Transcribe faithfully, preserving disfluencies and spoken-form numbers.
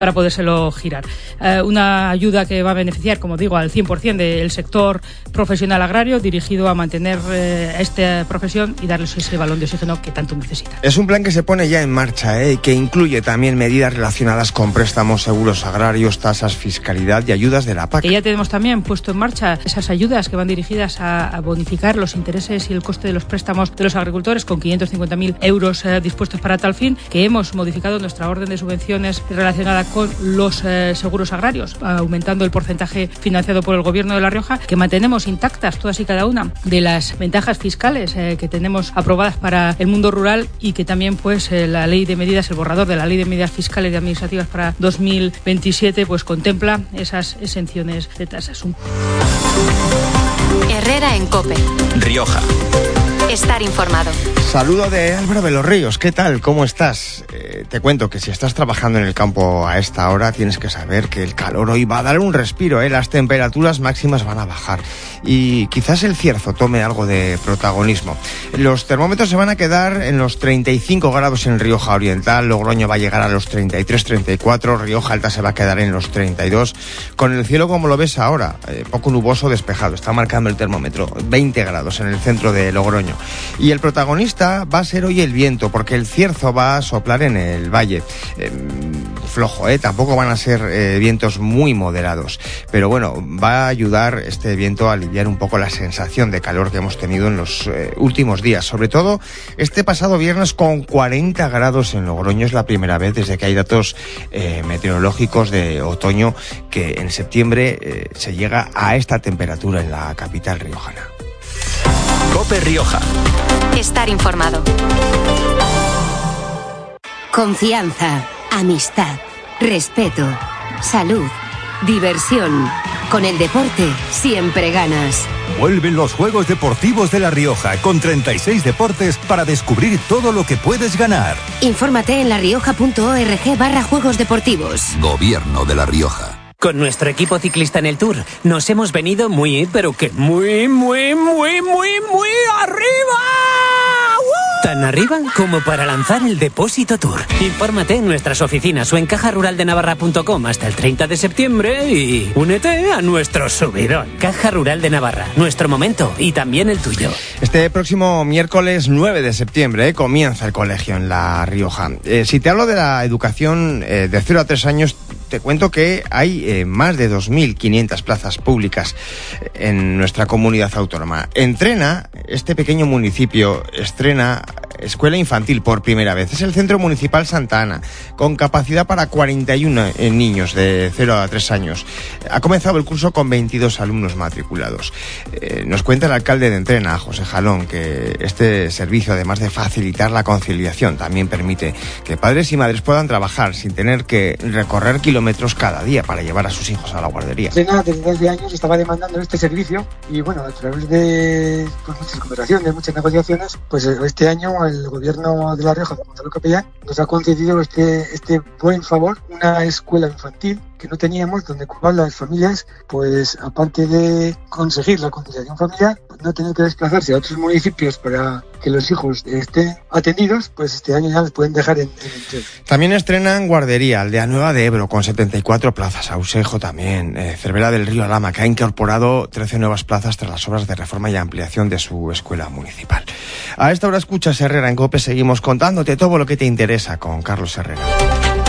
para podérselo girar. Eh, una ayuda que va a beneficiar, como digo, al cien por ciento del sector profesional agrario, dirigido a mantener eh, esta profesión y darles ese balón de oxígeno que tanto necesitan. Es un plan que se pone ya en marcha, ¿eh? que incluye también medidas relacionadas con préstamos, seguros agrarios, tasas, fiscalidad y ayudas de la P A C. Que ya tenemos también puesto en marcha esas ayudas que van dirigidas a, a bonificar los intereses y el coste de los préstamos de los agricultores con quinientos cincuenta mil euros eh, dispuestos para tal fin, que hemos modificado nuestra orden de subvenciones relacionada con los eh, seguros agrarios, aumentando el porcentaje financiado por el Gobierno de La Rioja, que mantenemos intactas todas y cada una de las ventajas fiscales eh, que tenemos aprobadas para el mundo rural y que también pues eh, la ley de medidas, el borrador de la ley de medidas fiscales y administrativas para dos mil veintisiete pues contempla esas exenciones de tasas. Herrera en COPE. Rioja. Estar informado. Saludo de Álvaro de los Ríos. ¿Qué tal? ¿Cómo estás? Eh, te cuento que si estás trabajando en el campo a esta hora tienes que saber que el calor hoy va a dar un respiro, ¿eh? Las temperaturas máximas van a bajar y quizás el cierzo tome algo de protagonismo. Los termómetros se van a quedar en los treinta y cinco grados en Rioja Oriental, Logroño va a llegar a los treinta y tres, treinta y cuatro, Rioja Alta se va a quedar en los treinta y dos, con el cielo como lo ves ahora, eh, poco nuboso, despejado, está marcando el termómetro, veinte grados en el centro de Logroño. Y el protagonista va a ser hoy el viento, porque el cierzo va a soplar en el valle. Eh, flojo, ¿eh? Tampoco van a ser eh, vientos muy moderados. Pero bueno, va a ayudar este viento a aliviar un poco la sensación de calor que hemos tenido en los eh, últimos días. Sobre todo este pasado viernes con cuarenta grados en Logroño. Es la primera vez desde que hay datos eh, meteorológicos de otoño que en septiembre eh, se llega a esta temperatura en la capital riojana. COPE Rioja. Estar informado. Confianza, amistad, respeto, salud, diversión. Con el deporte siempre ganas. Vuelven los Juegos Deportivos de La Rioja con treinta y seis deportes para descubrir todo lo que puedes ganar. Infórmate en larioja.org barra Juegos Deportivos. Gobierno de La Rioja. Con nuestro equipo ciclista en el Tour nos hemos venido muy, pero que muy, muy, muy, muy, muy arriba. ¡Uh! Tan arriba como para lanzar el Depósito Tour. Infórmate en nuestras oficinas o en caja rural de navarra punto com hasta el treinta de septiembre y únete a nuestro subidón. Caja Rural de Navarra, nuestro momento y también el tuyo. Este próximo miércoles nueve de septiembre eh, comienza el colegio en La Rioja. Eh, si te hablo de la educación eh, de cero a tres años, te cuento que hay eh, más de dos mil quinientas plazas públicas en nuestra comunidad autónoma. Entrena, este pequeño municipio estrena escuela infantil por primera vez. Es el Centro Municipal Santa Ana, con capacidad para cuarenta y uno eh, niños de cero a tres años. Ha comenzado el curso con veintidós alumnos matriculados. Eh, nos cuenta el alcalde de Entrena, José Jalón, que este servicio, además de facilitar la conciliación, también permite que padres y madres puedan trabajar sin tener que recorrer kilómetros cada día para llevar a sus hijos a la guardería. Entrena desde hace años estaba demandando este servicio y bueno, a través de pues, muchas conversaciones, muchas negociaciones, pues este año el gobierno de La Rioja, de Gonzalo Capellán, nos ha concedido este, este buen favor, una escuela infantil que no teníamos, donde las familias, pues aparte de conseguir la conciliación familiar, pues, no tener que desplazarse a otros municipios para que los hijos estén atendidos, pues este año ya los pueden dejar en, en Entrena. También estrenan guardería, Aldea Nueva de Ebro, con setenta y cuatro plazas, Ausejo también, eh, Cervera del Río Alhama, que ha incorporado trece nuevas plazas tras las obras de reforma y ampliación de su escuela municipal. A esta hora escuchas Herrera en COPE, seguimos contándote todo lo que te interesa con Carlos Herrera.